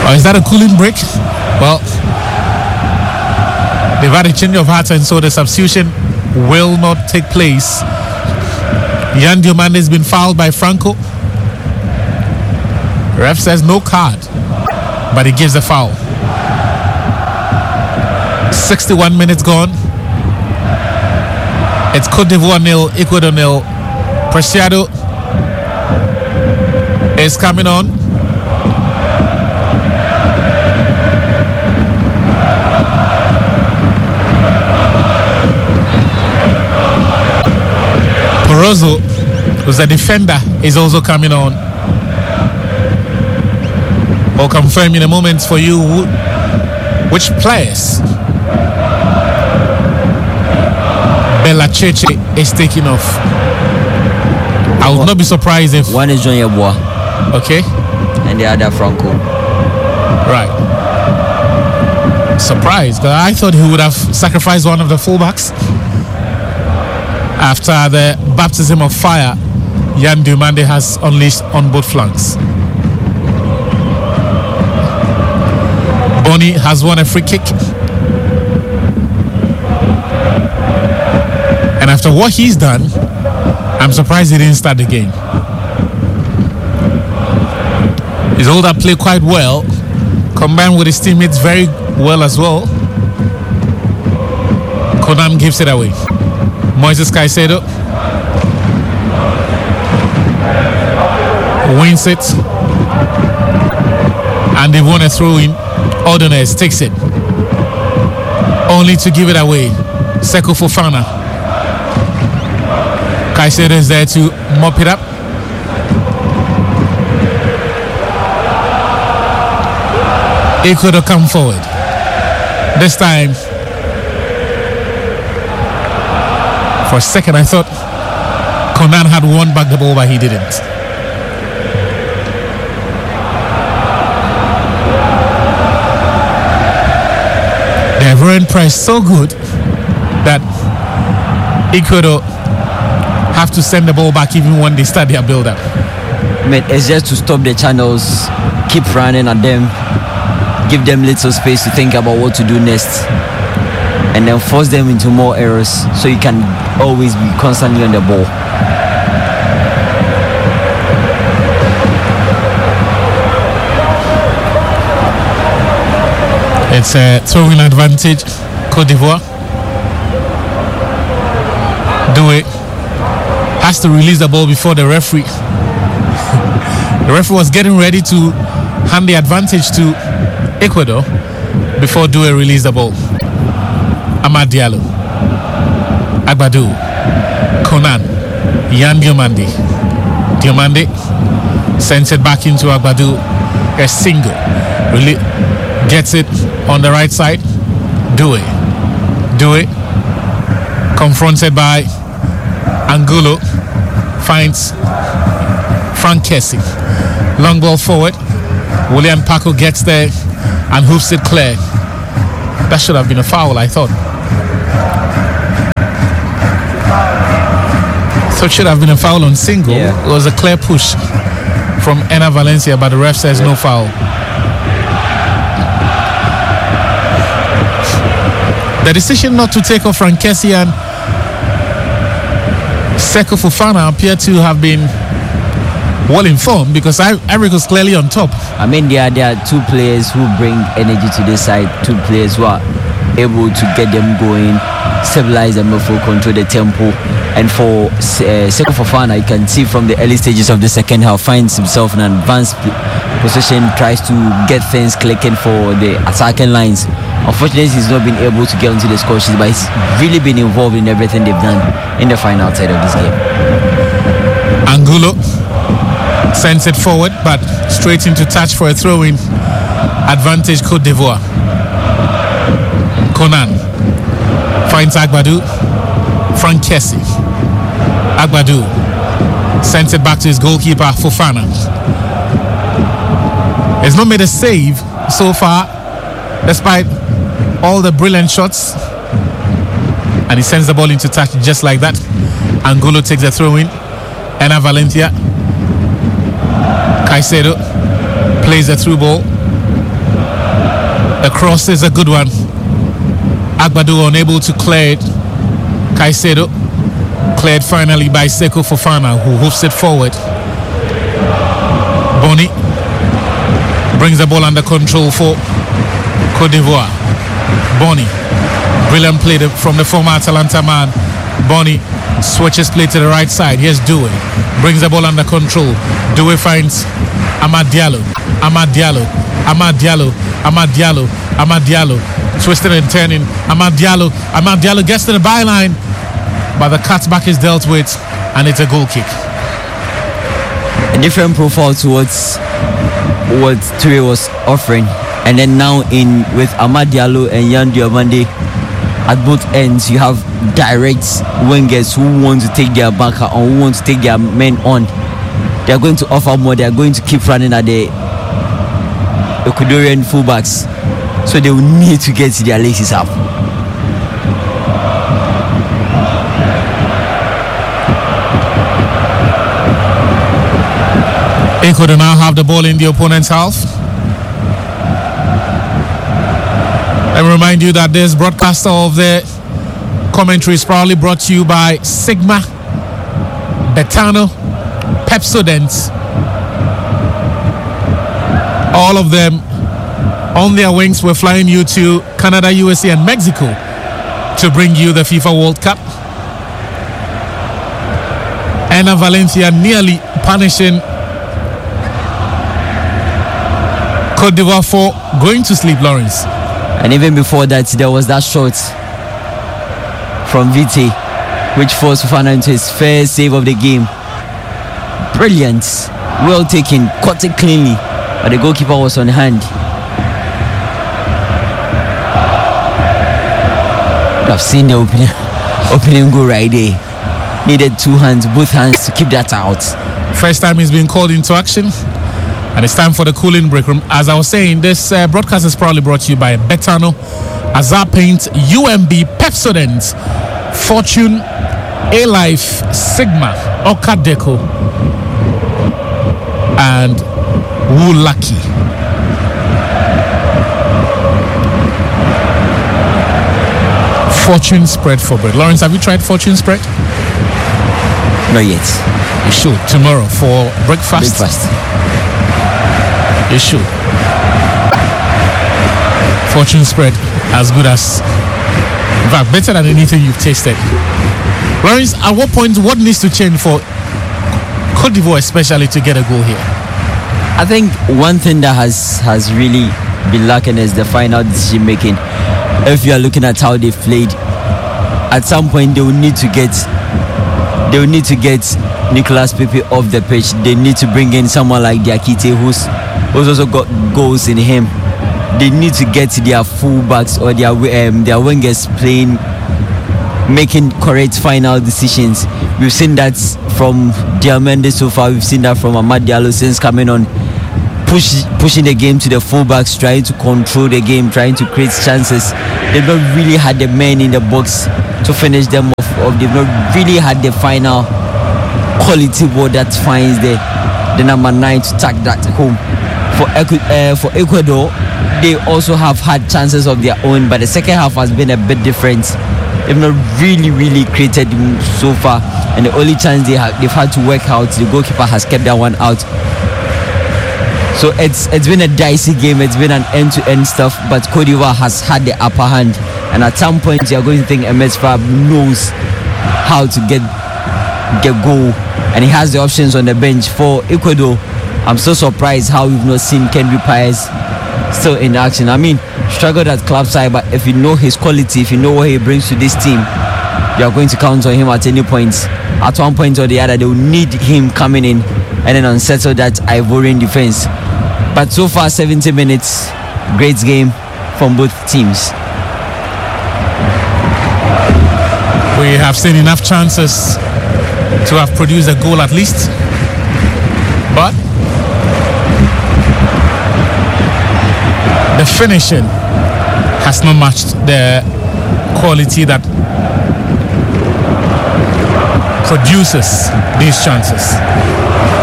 Or is that a cooling break? Well, they've had a change of heart, and so the substitution will not take place. Yan Diomande has been fouled by Franco. Ref says no card, but he gives a foul. 61 minutes gone. It's Cote d'Ivoire 0, Ecuador 0. Preciado is coming on. Porozo, who's a defender, is also coming on. I'll confirm in a moment for you which players Bella Cheche is taking off. I would not be surprised if one is John Yeboah, okay, and the other Franco. Right. Surprised, because I thought he would have sacrificed one of the fullbacks. After the baptism of fire Yan Diomande has unleashed on both flanks. Boni has won a free kick. And after what he's done, I'm surprised he didn't start the game. He's hold that play quite well, combined with his teammates very well as well. Conan gives it away. Moises Caicedo wins it, and they want a throw-in. Ordonez takes it, only to give it away. Seko Fofana. Caicedo is there to mop it up. Ecuador come forward. This time, for a second I thought Conan had won back the ball, but he didn't. The Ivorian press so good that Ecuador have to send the ball back even when they start their build-up. I mean, it's just to stop the channels, keep running at them, give them little space to think about what to do next, and then force them into more errors so you can always be constantly on the ball. It's a throwing advantage, Cote d'Ivoire. Doué has to release the ball before the referee. The referee was getting ready to hand the advantage to Ecuador before Doué released the ball. Amad Diallo, Agbadou, Conan, Yan Diomande. Diomande sends it back into Agbadou. A single. Really gets it on the right side. Doué confronted by Angulo, finds Frank Kessie. Long ball forward. William Paco gets there and hoofs it clear. That should have been a foul, I thought. So it should have been a foul on single. Yeah. It was a clear push from Enner Valencia, but the ref says no foul. The decision not to take off Frank Kessie and Seko Fofana appear to have been well informed, because Ivory was clearly on top. I mean, there are two players who bring energy to this side, two players who are able to get them going, stabilize them before control the tempo. And for Seko Fofana, you can see from the early stages of the second half, finds himself in an advanced position, tries to get things clicking for the attacking lines. Unfortunately, he's not been able to get onto the score sheet, but he's really been involved in everything they've done in the final side of this game. Angulo sends it forward, but straight into touch for a throw-in. Advantage Cote d'Ivoire. Conan finds Agbadou. Frank Kessie. Agbadou sends it back to his goalkeeper Fofana. He's not made a save so far, despite all the brilliant shots, and he sends the ball into touch just like that. Angulo takes the throw-in. Enner Valencia. Caicedo plays the through ball. The cross is a good one. Agbado unable to clear it. Caicedo cleared finally by Seko Fofana, who hoofs it forward. Boni brings the ball under control for Cote d'Ivoire. Boni, brilliant play from the former Atalanta man. Boni switches play to the right side. Here's Doué, brings the ball under control. Doué finds Amad Diallo. Amad Diallo. Amad Diallo. Amad Diallo. Amad Diallo. Twisting and turning. Amad Diallo. Amad Diallo gets to the byline, but the cutback is dealt with, and it's a goal kick. A different profile towards what Toure was offering, and then now in with Amad Diallo and Yan Diomande at both ends, you have direct wingers who want to take their banker or who want to take their men on. They are going to offer more. They are going to keep running at the Ecuadorian fullbacks, so they will need to get their laces up. Ecuador now have the ball in the opponent's half. Let me remind you that this broadcaster of the commentary is proudly brought to you by Sigma, Betano, Pepsodent. All of them on their wings were flying you to Canada, USA and Mexico to bring you the FIFA World Cup. Enner Valencia nearly punishing Cote d'Ivoire for going to sleep, Lawrence. And even before that, there was that shot from Vite, which forced Fofana into his first save of the game. Brilliant, well taken, caught it cleanly, but the goalkeeper was on hand. I've seen the opening goal right there. Needed two hands, both hands, to keep that out. First time he's been called into action, and it's time for the cooling break room. As I was saying, this broadcast is probably brought to you by Betano, Azar Paint, UMB, Pepsodent, Fortune, A-Life, Sigma, Okadeco, and Woolaki. Fortune spread for bread. Lawrence, have you tried Fortune spread? Not yet. You should tomorrow for breakfast. You should. Fortune spread, as good as, in fact, better than anything you've tasted. Lawrence, at what point, what needs to change for Cote d'Ivoire especially to get a goal here? I think one thing that has really been lacking is the final decision making. If you are looking at how they played, at some point they will need to get Nicolas Pepe off the pitch. They need to bring in someone like Diakite who's also got goals in him. They need to get their fullbacks or their wingers playing, making correct final decisions. We've seen that from Diomande so far. We've seen that from Amad Diallo since coming on, pushing the game to the fullbacks, trying to control the game, trying to create chances. They've not really had the men in the box to finish them off. They've not really had the final quality ball that finds the number 9 to tag that home. For Ecuador, they also have had chances of their own, but the second half has been a bit different. They've not really created so far, and the only chance they've had to work out, the goalkeeper has kept that one out. So it's been a dicey game. It's been an end-to-end stuff, but Cote d'Ivoire has had the upper hand, and at some point you're going to think MS Fab knows how to get goal, and he has the options on the bench. For Ecuador, I'm so surprised how we've not seen Kendrick Paez still in action. I mean, struggled at club side, but if you know his quality, if you know what he brings to this team, you are going to count on him at any point. At one point or the other, they will need him coming in and then unsettle that Ivorian defense. But so far, 70 minutes, great game from both teams. We have seen enough chances to have produced a goal at least, but the finishing has not matched the quality that produces these chances.